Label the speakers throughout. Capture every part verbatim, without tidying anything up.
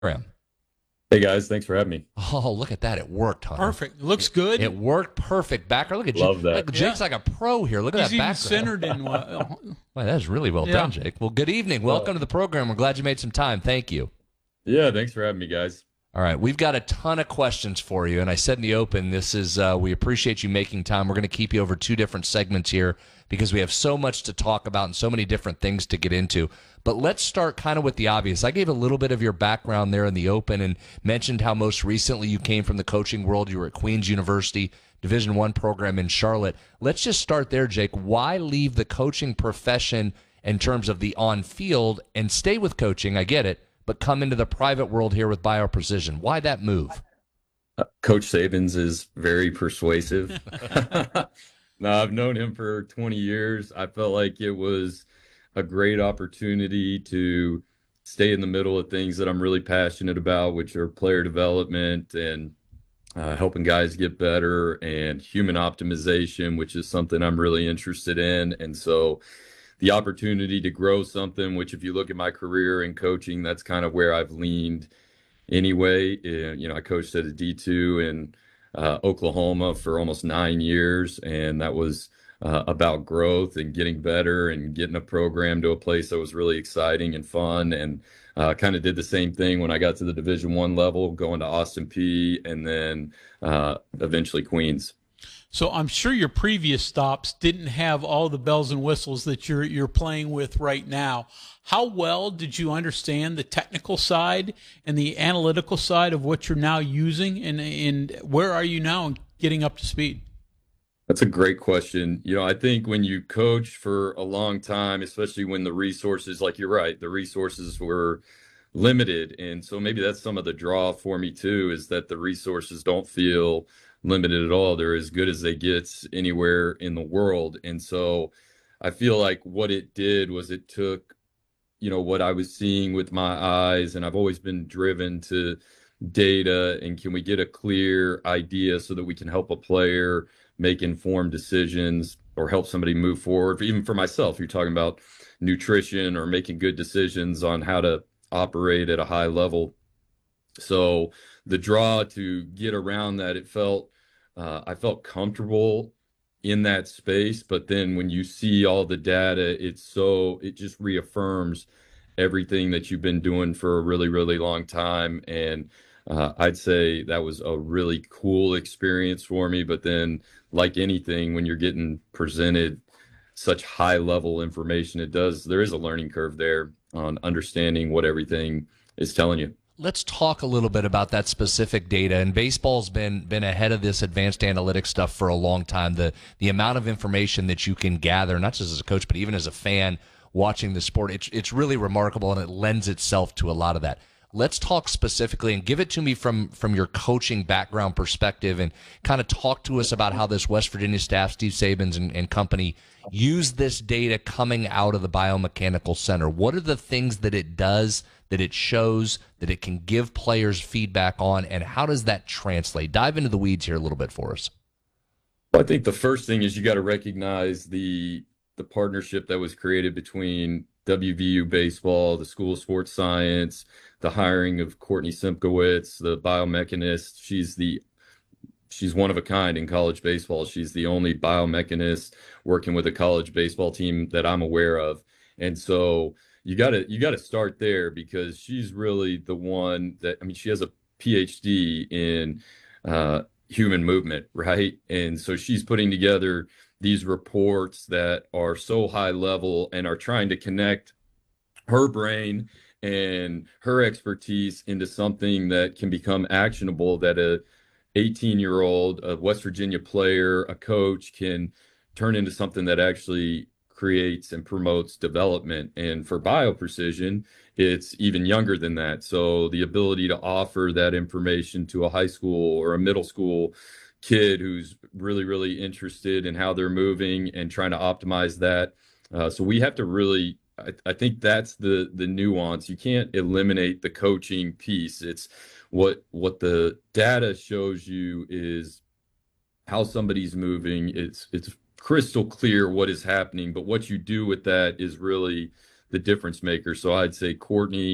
Speaker 1: Graham.
Speaker 2: Hey guys, thanks for having me.
Speaker 1: Oh, look at that. It worked, Hunter.
Speaker 3: Perfect. Looks good.
Speaker 1: It worked perfect. Background. Look at Jake.
Speaker 2: Love that.
Speaker 1: Like,
Speaker 3: Yeah.
Speaker 1: Jake's like a pro here. Look at
Speaker 3: He's
Speaker 1: that
Speaker 3: even
Speaker 1: background.
Speaker 3: centered in well.
Speaker 1: Boy, that is really well
Speaker 3: Yeah.
Speaker 1: done, Jake. Well, good evening. Welcome to the program. We're glad you made some time. Thank you.
Speaker 2: Yeah, thanks for having me, guys.
Speaker 1: All right, we've got a ton of questions for you, and I said in the open, this is uh, we appreciate you making time. We're going to keep you over two different segments here because we have so much to talk about and so many different things to get into. But let's start kind of with the obvious. I gave a little bit of your background there in the open and mentioned how most recently you came from the coaching world. You were at Queens University, Division One program in Charlotte. Let's just start there, Jake. Why leave the coaching profession in terms of the on-field and stay with coaching? I get it. But come into the private world here with BioPrecision. Why that move?
Speaker 2: Uh, Coach Sabins is very persuasive. No, I've known him for twenty years. I felt like it was a great opportunity to stay in the middle of things that I'm really passionate about, which are player development and uh, helping guys get better and human optimization, which is something I'm really interested in. And so the opportunity to grow something, which if you look at my career in coaching, that's kind of where I've leaned anyway. Uh, You know, I coached at a D two in uh, Oklahoma for almost nine years, and that was uh, about growth and getting better and getting a program to a place that was really exciting and fun. And uh, kind of did the same thing when I got to the Division One level, going to Austin Peay and then uh, eventually Queens.
Speaker 3: So I'm sure your previous stops didn't have all the bells and whistles that you're you're playing with right now. How well did you understand the technical side and the analytical side of what you're now using, and and where are you now in getting up to speed?
Speaker 2: That's a great question. You know, I think when you coach for a long time, especially when the resources, like you're right, the resources were limited. And so maybe that's some of the draw for me too, is that the resources don't feel limited at all. They're as good as they get anywhere in the world. And so I feel like what it did was it took, you know, what I was seeing with my eyes, and I've always been driven to data and can we get a clear idea so that we can help a player make informed decisions or help somebody move forward. Even for myself, you're talking about nutrition or making good decisions on how to operate at a high level. So the draw to get around that, it felt uh, I felt comfortable in that space. But then when you see all the data, it's so it just reaffirms everything that you've been doing for a really, really long time. And uh, I'd say that was a really cool experience for me. But then, like anything, when you're getting presented such high level information, it does, there is a learning curve there on understanding what everything is telling you.
Speaker 1: Let's talk a little bit about that specific data. And baseball's been been ahead of this advanced analytics stuff for a long time. The the amount of information that you can gather, not just as a coach, but even as a fan watching the sport, it's it's really remarkable, and it lends itself to a lot of that. Let's talk specifically and give it to me from from your coaching background perspective, and kind of talk to us about how this West Virginia staff, Steve Sabins and, and company, use this data coming out of the biomechanical center. What are the things that it does, that it shows, that it can give players feedback on, and how does that translate? Dive into the weeds here a little bit for us.
Speaker 2: Well, I think the first thing is you got to recognize the the partnership that was created between W V U baseball, the School of Sports Science, the hiring of Courtney Simkowitz, the biomechanist. She's the she's one of a kind in college baseball. She's the only biomechanist working with a college baseball team that I'm aware of. And so you got to you got to start there, because she's really the one that, I mean, she has a P H D in uh, human movement, right? And so she's putting together these reports that are so high level and are trying to connect her brain and her expertise into something that can become actionable, that a eighteen year old, a West Virginia player, a coach can turn into something that actually creates and promotes development. And for BioPrecision, it's even younger than that. So the ability to offer that information to a high school or a middle school kid who's really, really interested in how they're moving and trying to optimize that. Uh, so we have to really, I, I think that's the the nuance. You can't eliminate the coaching piece. It's what what the data shows you is how somebody's moving. It's it's crystal clear what is happening, but what you do with that is really the difference maker. So I'd say Courtney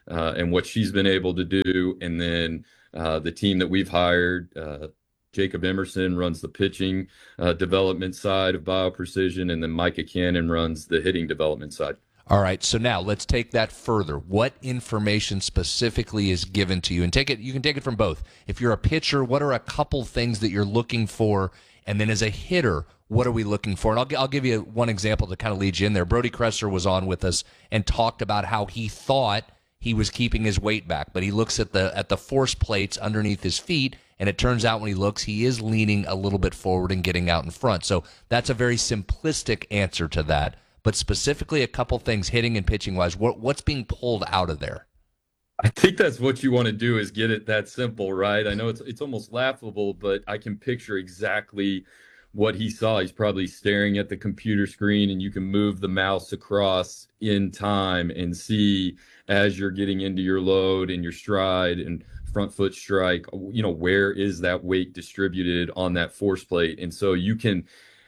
Speaker 2: uh, and what she's been able to do. And then uh, the team that we've hired, uh, Jacob Emerson runs the pitching uh, development side of BioPrecision, and then Micah Cannon runs the hitting development side.
Speaker 1: All right, so now let's take that further. What information specifically is given to you? And take it, you can take it from both. If you're a pitcher, what are a couple things that you're looking for? And then as a hitter, what are we looking for? And I'll, I'll give you one example to kind of lead you in there. Brody Kresser was on with us and talked about how he thought he was keeping his weight back, but he looks at the at the force plates underneath his feet, and it turns out when he looks, he is leaning a little bit forward and getting out in front. So that's a very simplistic answer to that. But specifically a couple things hitting and pitching wise, what, what's being pulled out of there?
Speaker 2: I think that's what you want to do, is get it that simple, right? I know it's it's almost laughable, but I can picture exactly what he saw. He's probably staring at the computer screen, and you can move the mouse across in time and see as you're getting into your load and your stride and front foot strike, you know, where is that weight distributed on that force plate? And so you can,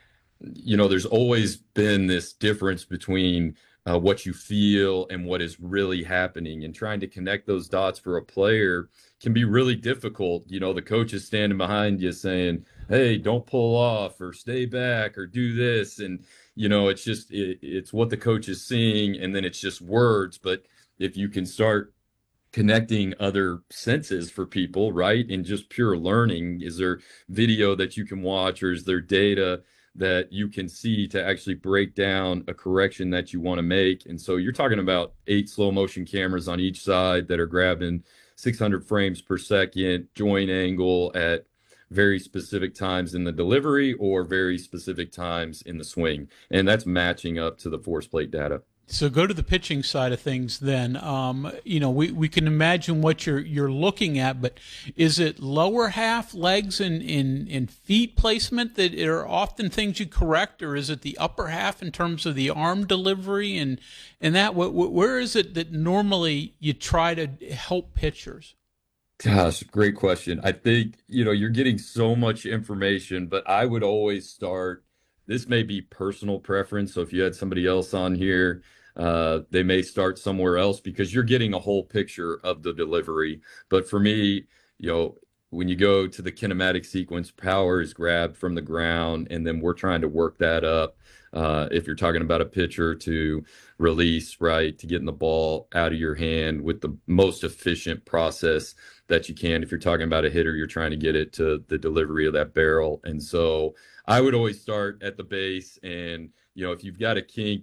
Speaker 2: you know, there's always been this difference between uh, what you feel and what is really happening, and trying to connect those dots for a player can be really difficult. You know, the coach is standing behind you saying, hey, don't pull off or stay back or do this. And, you know, it's just, it, it's what the coach is seeing, and then it's just words. But if you can start connecting other senses for people, right, and just pure learning, is there video that you can watch, or is there data that you can see to actually break down a correction that you want to make? And so you're talking about eight slow motion cameras on each side that are grabbing six hundred frames per second, joint angle at very specific times in the delivery or very specific times in the swing. And that's matching up to the force plate data.
Speaker 3: So go to the pitching side of things then. Um, you know, we, we can imagine what you're you're looking at, but is it lower half, legs and, and, and feet placement that are often things you correct, or is it the upper half in terms of the arm delivery and, and that? Where is it that normally you try to help pitchers?
Speaker 2: Gosh, great question. I think, you know, you're getting so much information, but I would always start, this may be personal preference. So if you had somebody else on here, uh, they may start somewhere else, because you're getting a whole picture of the delivery. But for me, you know, when you go to the kinematic sequence, power is grabbed from the ground, and then we're trying to work that up. Uh, if you're talking about a pitcher, to release, right, to getting the ball out of your hand with the most efficient process that you can. If you're talking about a hitter, you're trying to get it to the delivery of that barrel. And so I would always start at the base, and, you know, if you've got a kink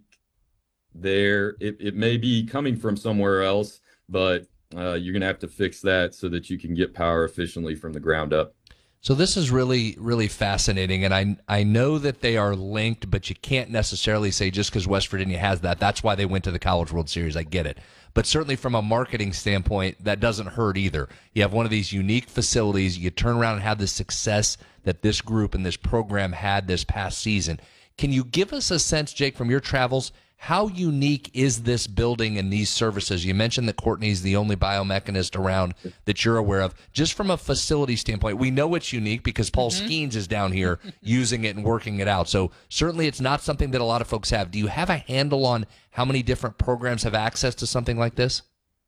Speaker 2: there, it, it may be coming from somewhere else, but uh, you're going to have to fix that so that you can get power efficiently from the ground up.
Speaker 1: So this is really, really fascinating, and I I know that they are linked, but you can't necessarily say just because West Virginia has that, that's why they went to the College World Series. I get it. But certainly from a marketing standpoint, that doesn't hurt either. You have one of these unique facilities, you turn around and have the success that this group and this program had this past season. Can you give us a sense, Jake, from your travels, how unique is this building and these services? You mentioned that Courtney's the only biomechanist around that you're aware of. Just from a facility standpoint, we know it's unique because Paul mm-hmm. Skeens is down here using it and working it out. So certainly it's not something that a lot of folks have. Do you have a handle on how many different programs have access to something like this?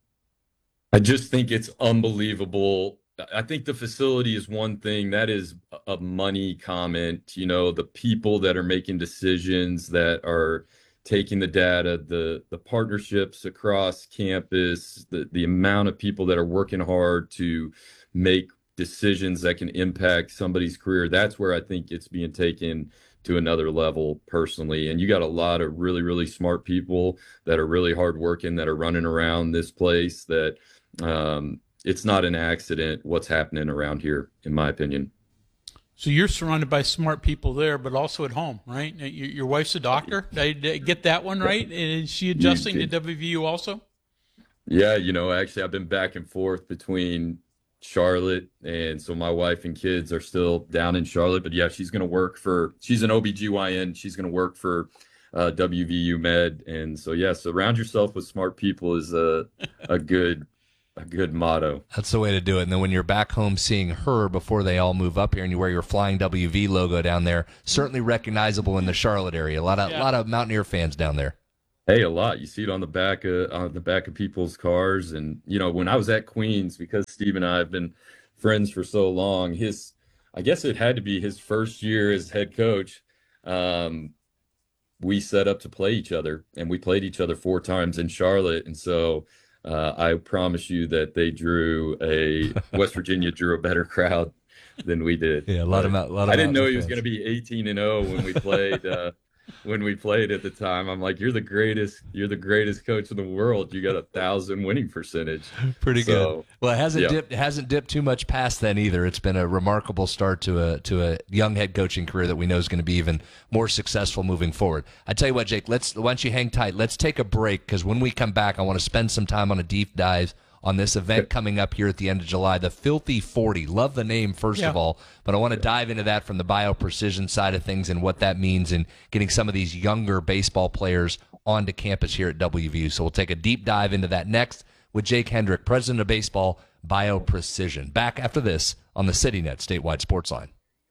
Speaker 2: I just think it's unbelievable. I think the facility is one thing. That is a money comment. You know, the people that are making decisions, that are taking the data, the the partnerships across campus, the, the amount of people that are working hard to make decisions that can impact somebody's career. That's where I think it's being taken to another level personally. And you got a lot of really, really smart people that are really hardworking, that are running around this place, that um, it's not an accident what's happening around here, in my opinion.
Speaker 3: So you're surrounded by smart people there, but also at home, right? Your, your wife's a doctor. Did I get that one right? Is she adjusting to W V U also?
Speaker 2: Yeah, you know, actually, I've been back and forth between Charlotte, and so my wife and kids are still down in Charlotte. But yeah, she's going to work for, she's an O B G Y N. She's going to work for uh, W V U Med. And so, yeah, surround yourself with smart people is a, a good A good motto.
Speaker 1: That's the way to do it. And then when you're back home seeing her before they all move up here, and you wear your Flying W V logo down there, certainly recognizable in the Charlotte area. A lot of yeah. a lot of Mountaineer fans down there.
Speaker 2: Hey, a lot. You see it on the back of on the back of people's cars, and you know, when I was at Queens, because Steve and I have been friends for so long, his I guess it had to be his first year as head coach. Um, we set up to play each other, and we played each other four times in Charlotte, and so uh, I promise you that they drew a West Virginia drew a better crowd than we did.
Speaker 1: Yeah, a lot
Speaker 2: But
Speaker 1: of Mount- a lot of
Speaker 2: I didn't
Speaker 1: Mountain
Speaker 2: know he was
Speaker 1: fans.
Speaker 2: going to be eighteen and oh when we played. Uh, when we played at the time, I'm like, you're the greatest, you're the greatest coach in the world. You got a thousand winning percentage.
Speaker 1: Pretty
Speaker 2: So,
Speaker 1: good. Well, it hasn't
Speaker 2: yeah.
Speaker 1: dipped it hasn't dipped too much past then either. It's been a remarkable start to a to a young head coaching career that we know is going to be even more successful moving forward. I tell you what, Jake, let's why don't you hang tight? Let's take a break because when we come back, I want to spend some time on a deep dive on this event coming up here at the end of July, the Filthy forty. Love the name, first
Speaker 3: Yeah.
Speaker 1: of all, but I want to dive into that from the bio-precision side of things and what that means in getting some of these younger baseball players onto campus here at W V U. So we'll take a deep dive into that next with Jake Hendrick, president of baseball, bio-precision. Back after this on the CityNet Statewide Sports Line.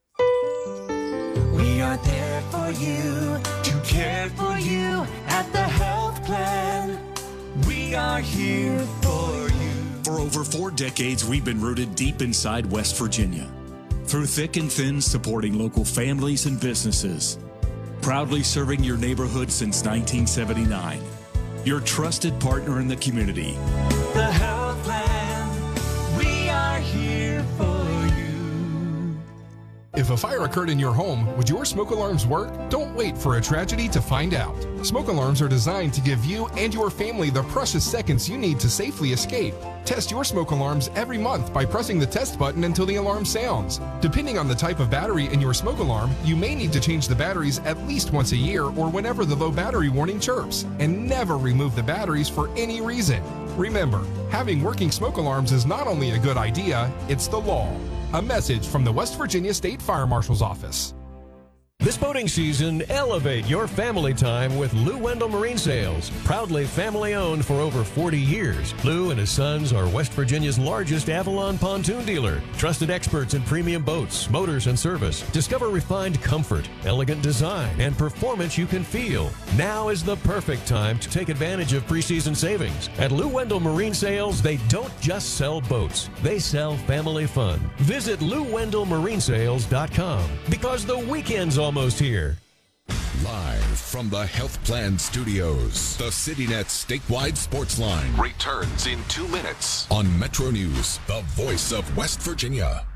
Speaker 4: We are there for you, to care for you at the health plan. We are here for you.
Speaker 5: For over four decades, we've been rooted deep inside West Virginia. Through thick and thin, supporting local families and businesses. Proudly serving your neighborhood since nineteen seventy-nine. Your trusted partner in the community.
Speaker 4: The health plan. We are here for you.
Speaker 6: If a fire occurred in your home, would your smoke alarms work? Don't wait for a tragedy to find out. Smoke alarms are designed to give you and your family the precious seconds you need to safely escape. Test your smoke alarms every month by pressing the test button until the alarm sounds. Depending on the type of battery in your smoke alarm, you may need to change the batteries at least once a year or whenever the low battery warning chirps, and never remove the batteries for any reason. Remember, having working smoke alarms is not only a good idea, it's the law. A message from the West Virginia State Fire Marshal's Office.
Speaker 7: This boating season, elevate your family time with Lou Wendell Marine Sales. Proudly family-owned for over forty years, Lou and his sons are West Virginia's largest Avalon pontoon dealer. Trusted experts in premium boats, motors, and service. Discover refined comfort, elegant design, and performance you can feel. Now is the perfect time to take advantage of preseason savings. At Lou Wendell Marine Sales, they don't just sell boats. They sell family fun. Visit Lou Wendell Marine Sales dot com because the weekend's almost here.
Speaker 8: Live from the Health Plan Studios, the CityNet Statewide Sports Line returns in two minutes on Metro News, the voice of West Virginia.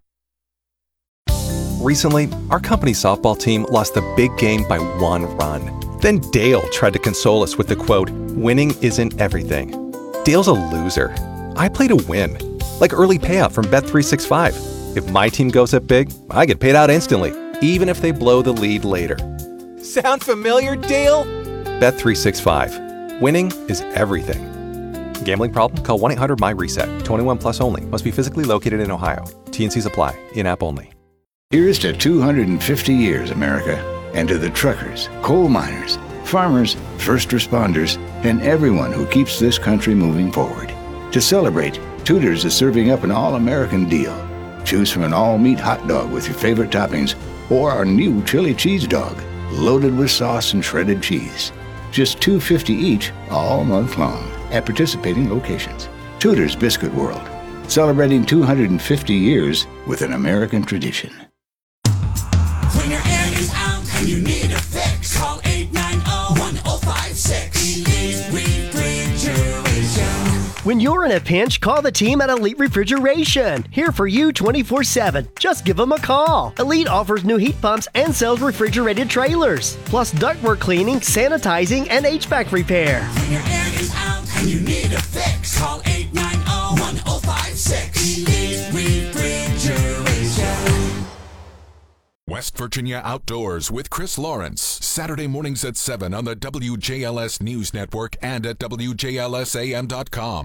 Speaker 9: Recently, our company softball team lost the big game by one run. Then Dale tried to console us with the quote, "Winning isn't everything." Dale's a loser. I play to win. Like early payout from Bet three sixty-five. If my team goes up big, I get paid out instantly, even if they blow the lead later. Sound familiar, Dale? Bet three sixty-five. Winning is everything. Gambling problem? Call one eight hundred M Y reset. twenty-one plus only. Must be physically located in Ohio. T and Cs apply. In-app only.
Speaker 10: Here's to two hundred fifty years, America, and to the truckers, coal miners, farmers, first responders, and everyone who keeps this country moving forward. To celebrate, Tudor's is serving up an all-American deal. Choose from an all-meat hot dog with your favorite toppings or our new chili cheese dog, loaded with sauce and shredded cheese. Just two dollars and fifty cents each all month long at participating locations. Tudor's Biscuit World, celebrating two hundred fifty years with an American tradition.
Speaker 4: When your air is out and you need a fix, call eight nine zero, one zero five six. Elite Refrigeration.
Speaker 11: When you're in a pinch, call the team at Elite Refrigeration. Here for you twenty-four seven. Just give them a call. Elite offers new heat pumps and sells refrigerated trailers, plus ductwork cleaning, sanitizing, and H V A C repair.
Speaker 4: When your air is out and you need a fix, call eight nine zero, one zero five six. Elite Refrigeration.
Speaker 8: West Virginia Outdoors with Chris Lawrence, Saturday mornings at seven on the W J L S News Network and at W J L S A M dot com.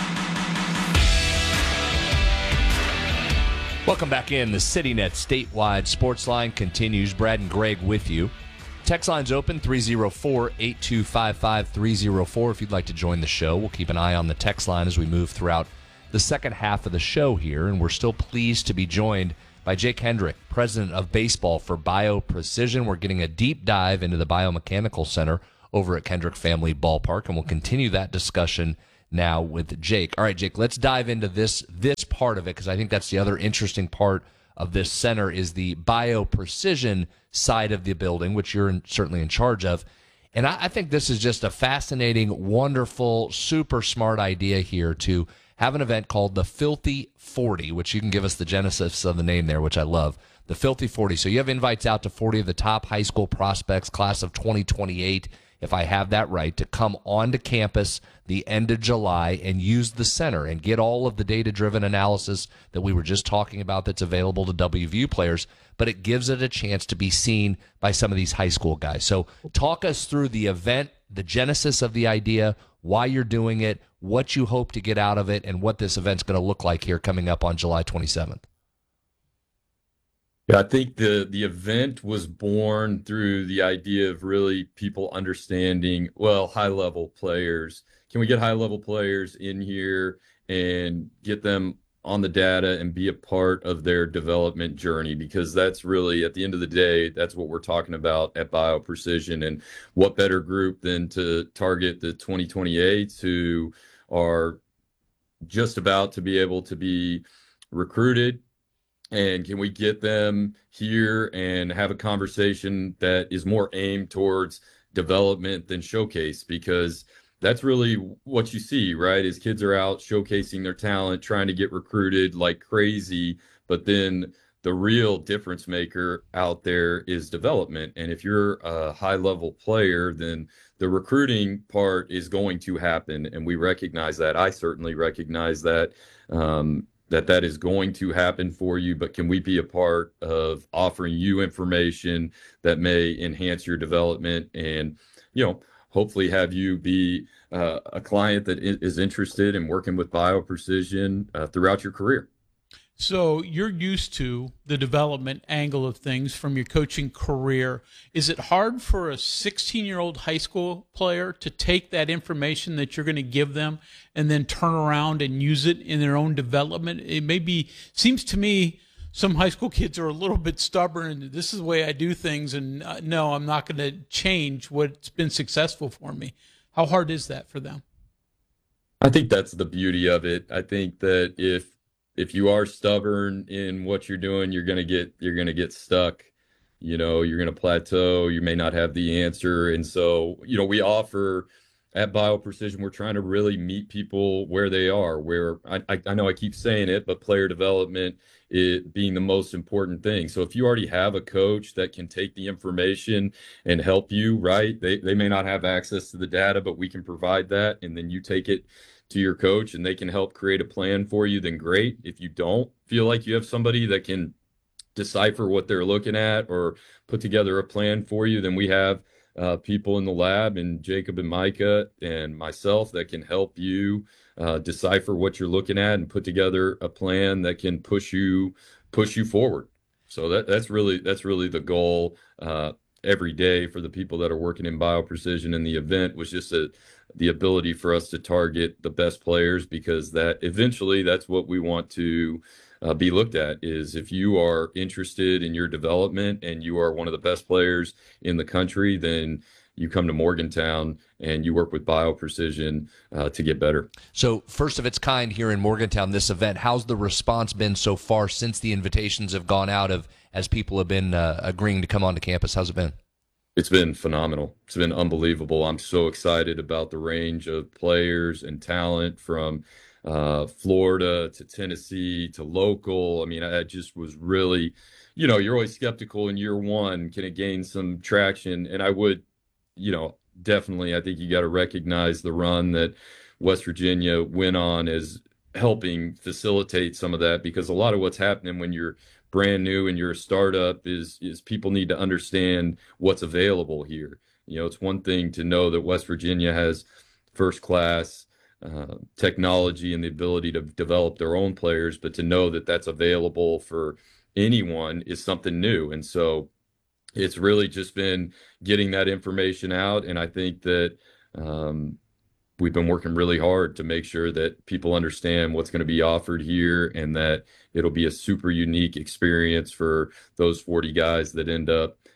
Speaker 1: Welcome back in. The CityNet Statewide Sports Line continues. Brad and Greg with you. Text line's open, three oh four, eight two five five, three oh four if you'd like to join the show. We'll keep an eye on the text line as we move throughout the second half of the show here, and we're still pleased to be joined by Jake Hendrick, president of baseball for bio-precision. We're getting a deep dive into the Biomechanical Center over at Kendrick Family Ballpark. And we'll continue that discussion now with Jake. All right, Jake, let's dive into this this part of it, because I think that's the other interesting part of this center is the bio-precision side of the building, which you're in, certainly in charge of. And I, I think this is just a fascinating, wonderful, super smart idea here to have an event called the Filthy forty, which you can give us the genesis of the name there, which I love. The Filthy forty. So you have invites out to forty of the top high school prospects, class of twenty twenty-eight, if I have that right, to come onto campus the end of July and use the center and get all of the data-driven analysis that we were just talking about that's available to W V U players, but it gives it a chance to be seen by some of these high school guys. So talk us through the event, the genesis of the idea, why you're doing it, what you hope to get out of it, and what this event's going to look like here coming up on July twenty-seventh.
Speaker 2: Yeah, I think the the event was born through the idea of really people understanding, well, high-level players. Can we get high-level players in here and get them on the data and be a part of their development journey? Because that's really, at the end of the day, that's what we're talking about at BioPrecision. And what better group than to target the twenty twenty-eights who are just about to be able to be recruited. And can we get them here and have a conversation that is more aimed towards development than showcase? Because that's really what you see, right? Is kids are out showcasing their talent, trying to get recruited like crazy. But then the real difference maker out there is development. And if you're a high level player, then the recruiting part is going to happen. And we recognize that. I certainly recognize that. Um, that that is going to happen for you, but can we be a part of offering you information that may enhance your development and, you know, hopefully have you be uh, a client that is interested in working with BioPrecision uh, throughout your career?
Speaker 3: So you're used to the development angle of things from your coaching career. Is it hard for a sixteen-year-old high school player to take that information that you're going to give them and then turn around and use it in their own development? It maybe seems to me some high school kids are a little bit stubborn and this is the way I do things, and uh, no, I'm not going to change what's been successful for me. How hard is that for them?
Speaker 2: I think that's the beauty of it. I think that if if you are stubborn in what you're doing, you're going to get, you're going to get stuck, you know, you're going to plateau, you may not have the answer. And so, you know, we offer at BioPrecision, we're trying to really meet people where they are, where I, I, I know I keep saying it, but player development it being the most important thing. So if you already have a coach that can take the information and help you, right, they, they may not have access to the data, but we can provide that. And then you take it to your coach and they can help create a plan for you, then great. If you don't feel like you have somebody that can decipher what they're looking at or put together a plan for you, then we have uh, people in the lab, and Jacob and Micah and myself, that can help you uh, decipher what you're looking at and put together a plan that can push you push you forward. So that that's really that's really the goal uh, every day for the people that are working in BioPrecision. And the event was just a the ability for us to target the best players, because that eventually that's what we want to uh, be looked at, is if you are interested in your development and you are one of the best players in the country, then you come to Morgantown and you work with BioPrecision uh, to get better.
Speaker 1: So first of its kind here in Morgantown, this event, how's the response been so far since the invitations have gone out, of as people have been uh, agreeing to come onto campus? How's it been?
Speaker 2: It's been phenomenal. It's been unbelievable. I'm so excited about the range of players and talent from uh, Florida to Tennessee to local. I mean, I just was really, you know, you're always skeptical in year one. Can it gain some traction? And I would, you know, definitely, I think you got to recognize the run that West Virginia went on as helping facilitate some of that, because a lot of what's happening when you're brand new and you're a startup is is people need to understand what's available here. You know, it's one thing to know that West Virginia has first class uh, technology and the ability to develop their own players, but to know that that's available for anyone is something new. And so it's really just been getting that information out. And I think that um, we've been working really hard to make sure that people understand what's going to be offered here, and that it'll be a super unique experience for those forty guys that end up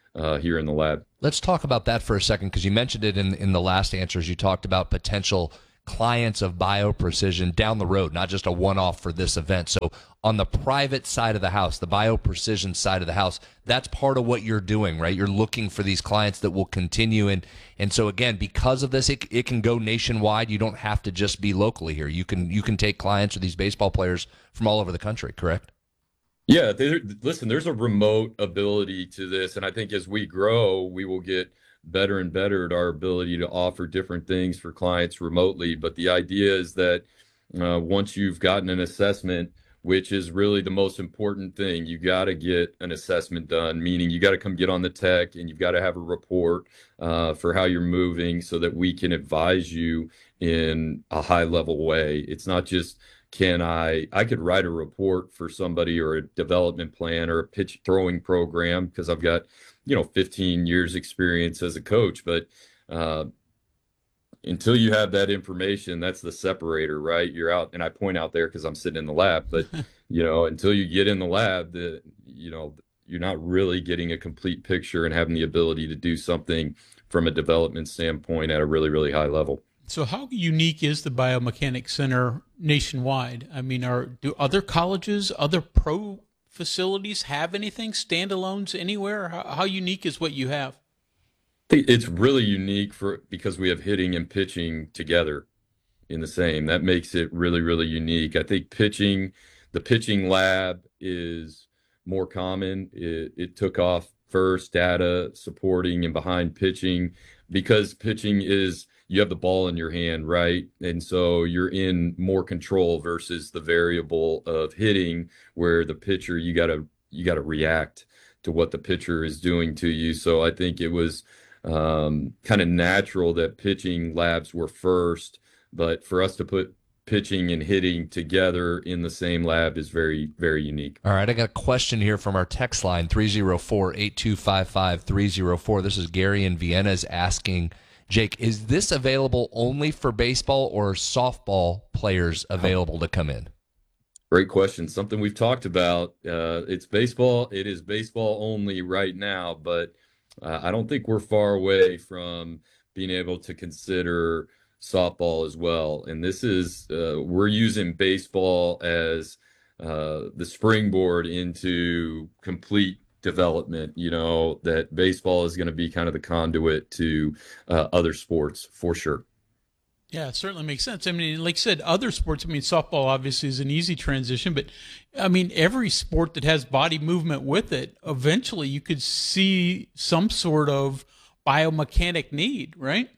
Speaker 2: uh, here in the lab.
Speaker 1: Let's talk about that for a second, because you mentioned it in, in the last answers. You talked about potential clients of BioPrecision down the road, not just a one-off for this event. So on the private side of the house, the BioPrecision side of the house, that's part of what you're doing, right? You're looking for these clients that will continue. And, and so, again, because of this, it, it can go nationwide. You don't have to just be locally here. You can, you can take clients or these baseball players from all over the country, correct?
Speaker 2: Yeah, there, listen, there's a remote ability to this, and I think as we grow, we will get better and better at our ability to offer different things for clients remotely. But the idea is that uh, once you've gotten an assessment, which is really the most important thing, you got to get an assessment done, meaning you got to come get on the tech and you've got to have a report uh, for how you're moving so that we can advise you in a high level way. It's not just Can I, I could write a report for somebody or a development plan or a pitch throwing program because I've got, you know, fifteen years experience as a coach. But uh, until you have that information, that's the separator, right? You're out, and I point out there because I'm sitting in the lab, but, you know, until you get in the lab, the, you know, you're not really getting a complete picture and having the ability to do something from a development standpoint at a really, really high level.
Speaker 3: So how unique is the Biomechanics Center nationwide? I mean, are do other colleges, other pro facilities have anything, standalones anywhere? How, how unique is what you have?
Speaker 2: I think it's really unique for because we have hitting and pitching together in the same. That makes it really, really unique. I think pitching, the pitching lab is more common. It, it took off first, data supporting and behind pitching, because pitching is, you have the ball in your hand, right? And so you're in more control versus the variable of hitting, where the pitcher, you gotta you gotta react to what the pitcher is doing to you. So I think it was um, kind of natural that pitching labs were first, but for us to put pitching and hitting together in the same lab is very, very unique.
Speaker 1: All right, I got a question here from our text line, three oh four, eight two five five, three oh four. This is Gary in Vienna is asking, Jake, is this available only for baseball, or are softball players available to come in?
Speaker 2: Great question. Something we've talked about. Uh, it's baseball. It is baseball only right now, but uh, I don't think we're far away from being able to consider softball as well. And this is, uh, we're using baseball as uh, the springboard into complete development, you know, that baseball is going to be kind of the conduit to uh, other sports for sure.
Speaker 3: Yeah, it certainly makes sense. I mean, like I said, other sports, I mean, softball obviously is an easy transition, but I mean, every sport that has body movement with it, eventually you could see some sort of biomechanic need, right?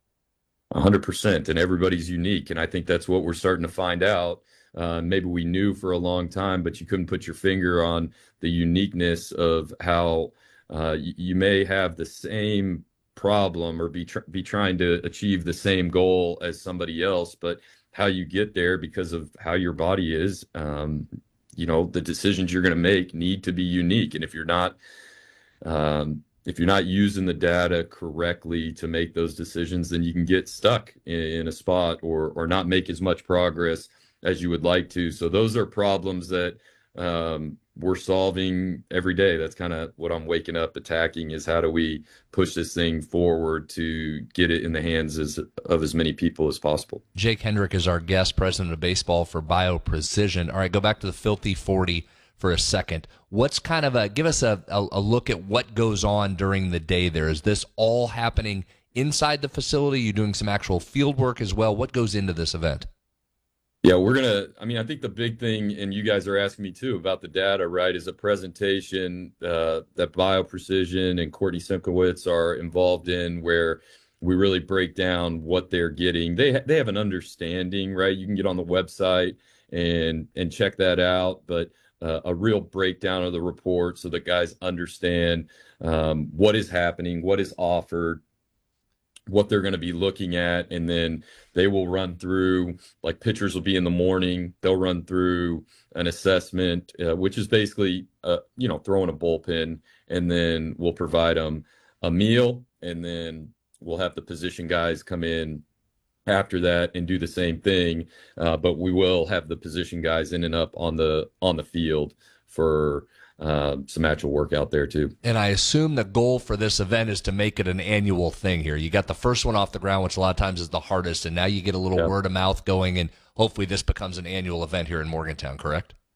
Speaker 2: one hundred percent. And everybody's unique. And I think that's what we're starting to find out. Uh, maybe we knew for a long time, but you couldn't put your finger on the uniqueness of how uh, you, you may have the same problem or be tr- be trying to achieve the same goal as somebody else, but how you get there because of how your body is, um, you know, the decisions you're going to make need to be unique. And if you're not, um, if you're not using the data correctly to make those decisions, then you can get stuck in, in a spot or or not make as much progress as you would like to. So those are problems that um, we're solving every day. That's kind of what I'm waking up attacking, is how do we push this thing forward to get it in the hands as, of as many people as possible.
Speaker 1: Jake Hendrick is our guest, president of baseball for BioPrecision. All right, go back to the Filthy forty for a second. What's kind of a, give us a, a, a look at what goes on during the day there. Is this all happening inside the facility? Are you doing some actual field work as well? What goes into this event?
Speaker 2: Yeah, we're going to, I mean, I think the big thing, and you guys are asking me too about the data, right, is a presentation uh, that BioPrecision and Courtney Simkowitz are involved in, where we really break down what they're getting. They, ha- they have an understanding, right? You can get on the website and, and check that out, but uh, a real breakdown of the report so that guys understand um, what is happening, what is offered, what they're going to be looking at. And then they will run through, like pitchers will be in the morning, they'll run through an assessment, uh, which is basically, uh, you know, throwing a bullpen, and then we'll provide them a meal, and then we'll have the position guys come in after that and do the same thing. Uh, but we will have the position guys in and up on the, on the field for uh, some actual work out there too.
Speaker 1: And I assume the goal for this event is to make it an annual thing here. You got the first one off the ground, which a lot of times is the hardest, and now you get a little
Speaker 2: Yep.
Speaker 1: word of mouth going, and hopefully this becomes an annual event here in Morgantown, correct?